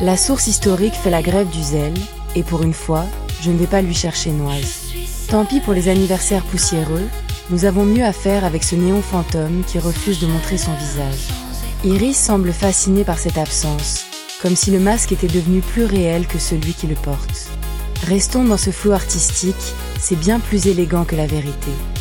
La source historique fait la grève du zèle, et pour une fois, je ne vais pas lui chercher noise. Tant pis pour les anniversaires poussiéreux, nous avons mieux à faire avec ce néon fantôme qui refuse de montrer son visage. Iris semble fascinée par cette absence, comme si le masque était devenu plus réel que celui qui le porte. Restons dans ce flou artistique, c'est bien plus élégant que la vérité.